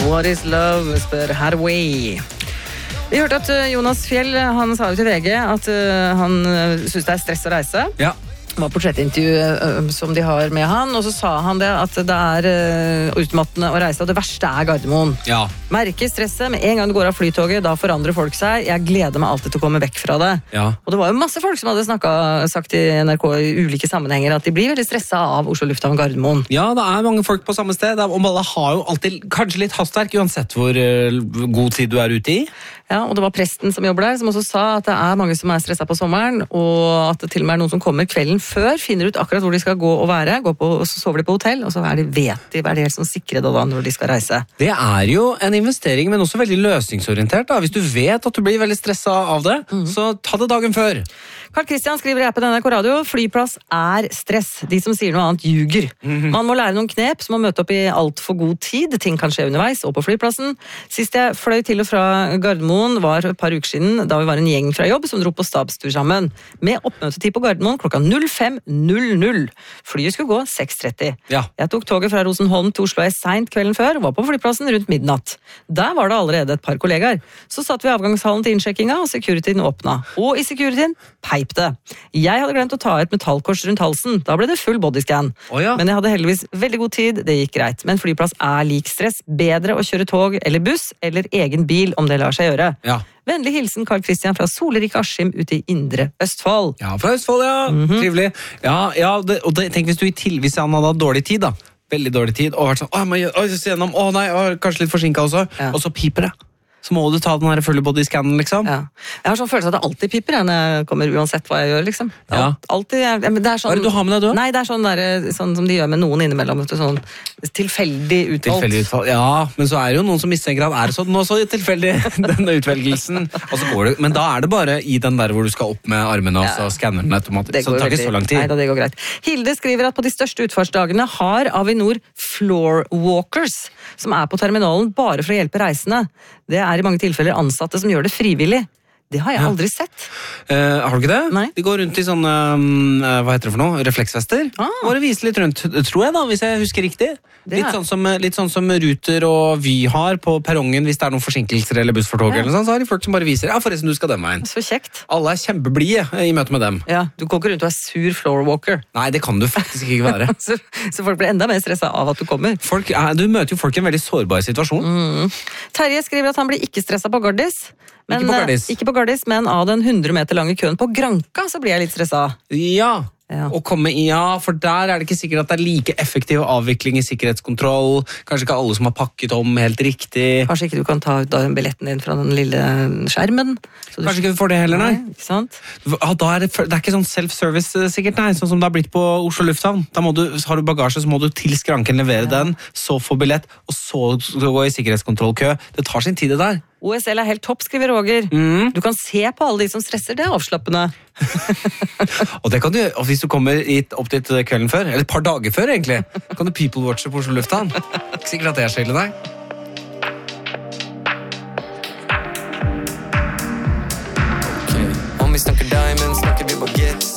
What is love, spør Hathaway. Vi hørte at Jonas Fjell, han sa jo til VG at han synes det stress å reise. Ja. Det var portrettintervju som de har med han, og så sa han det at det utmattende å reise, og det verste Gardermoen. Ja. Merker stresset med en gang du går av flytoget, da forandrer folk seg. Jeg gleder meg alltid til å komme vekk fra det. Ja. Og det var jo masse folk som hadde sagt i NRK i ulike sammenhenger at de blir veldig stresset av Oslo Lufthavn Gardermoen. Ja, det mange folk på samme sted, og alle har jo alltid kanskje litt hastverk, uansett hvor god tid du ute i. Ja, og det var presten som jobber der, som også sa at det mange som stresset på sommeren, og at det til og med noen som kommer kvelden før, finner ut akkurat hvor de skal gå og være, og så sover de på hotell, og så vet de hva de helt sånn sikre da når de skal reise. Det jo en investering, men også veldig løsningsorientert. Da. Hvis du vet at du blir veldig stresset av det, så ta det dagen før. Carl Christian skriver her på NRK Radio, flyplass stress. De som sier noe annet ljuger. Man må lære noen knep, som å møte opp i alt for god tid. Ting kan skje underveis, og på flyplassen. Sist jeg fløy til og fra Gardermoen var et par uker siden, da vi var en gjeng fra jobb som dro på stabstur sammen. Med oppmøtetid på Gardermoen klokka 05:00. Flyet skulle gå 6:30. Ja. Jeg tok toget fra Rosenholm til Oslo sent kvelden før, var på flyplassen rundt midnatt. Der var det allerede et par kollegaer. Så satt vi i avgangshallen til innsjekkinga, og securityen åpna. Og i securityen peip det. Jeg hadde glemt å ta et metallkors rundt halsen. Da ble det full bodyscan. Ja. Men jeg hadde heldigvis veldig god tid, det gikk greit. Men flyplass lik stress. Bedre å kjøre tog eller buss, eller egen bil om det lar seg gjøre. Ja. Vennlig hilsen Carl Christian fra Solerik Askim ute i Indre Østfold. Ja, fra Østfold, ja. Trivelig. Ja, tenk hvis han hadde hatt dårlig tid da. Veldig dårlig tid, og vært sånn, kanskje litt forsinket også, og så piper det. Så må du ta den her fulle body-scannen, liksom. Ja. Jeg har sånn følelse at det alltid piper når jeg kommer, uansett hva jeg gjør, liksom. Ja. Alltid, men det sånn, hva det du har med deg, du? Nei, det sånn, sånn som de gjør med noen innimellom, sånn tilfeldig utvalgt. Ja, men så det jo noen som mistenker at det sånn nå så tilfeldig, denne utvelgelsen. Og så går det, men da det bare i den der hvor du skal opp med armene, og så skanner den automatisk. Så det tar ikke så lang tid. Nei, det går greit. Hilde skriver at på de største utfartsdagene har Avinor floor walkers, som på terminalen bare for å hjelpe reisende. Det i mange tilfeller ansatte som gjør det frivillig. Det har jeg aldri sett. Har du ikke det? Nei. De går rundt i sånne, hva heter det for noe? Refleksvester. Bare vise litt rundt, tror jeg da, hvis jeg husker riktig. Litt sånn som Ruter og Vy har på perrongen hvis det noen forsinkelser eller buss for tog eller sånn, så har de folk som bare viser, forresten du skal den veien. Så kjekt. Alle kjempeblide i møte med dem. Ja, du går ikke rundt og sur floor walker. Nei, det kan du faktisk ikke være. så folk blir enda mer stresset av at du kommer. Du møter jo folk i en veldig sårbar situasjon. Terje skriver at han blir ikke stresset på Gardis. Men, ikke på Gardis, men av den 100 meter lange køen på Granka så blir jeg litt stresset. Ja. Og komme i, for der det ikke sikkert at det like effektiv avvikling i sikkerhetskontroll. Kanskje ikke alle som har pakket om helt riktig. Kanskje ikke du kan ta ut billetten din fra den lille skjermen. Kanskje ikke du får det heller, nei. Ikke sant? Da det ikke sånn self-service sikkert, nei, sånn som det har blitt på Oslo Lufthavn. Da har du bagasje, så må du til skranken levere den, så få billett, og så gå i sikkerhetskontrollkø. Det tar sin tid det der. OSL helt topp, skriver Roger. Du kan se på alle de som stresser, det avslappende. Og det kan du, og hvis du kommer opp dit kvelden før, eller et par dager før egentlig, kan du people-watche på Oslo Lufthavn. Ikke sikkert at det så ille deg. Om vi snakker diamond, snakker vi baguette.